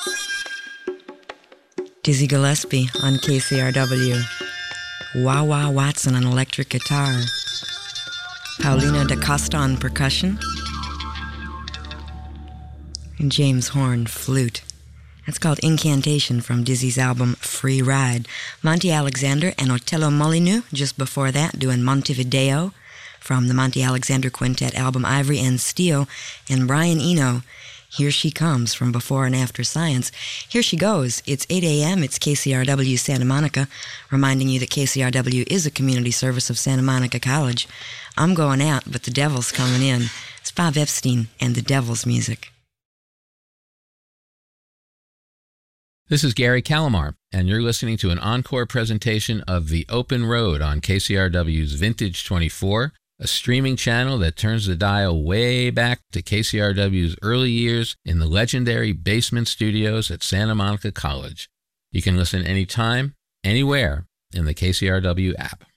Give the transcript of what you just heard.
Dizzy Gillespie on KCRW. Wah Watson on electric guitar. Paulina da Costa on percussion. And James Horn flute. That's called Incantation from Dizzy's album Free Ride. Monty Alexander and Otello Molyneux just before that doing Montevideo from the Monty Alexander Quintet album Ivory and Steel. And Brian Eno, Here She Comes from Before and After Science. Here she goes. It's 8 a.m. It's KCRW Santa Monica, reminding you that KCRW is a community service of Santa Monica College. I'm going out, but the devil's coming in. It's Bob Epstein and the Devil's Music. This is Gary Calamar, and you're listening to an encore presentation of The Open Road on KCRW's Vintage 24, a streaming channel that turns the dial way back to KCRW's early years in the legendary basement studios at Santa Monica College. You can listen anytime, anywhere in the KCRW app.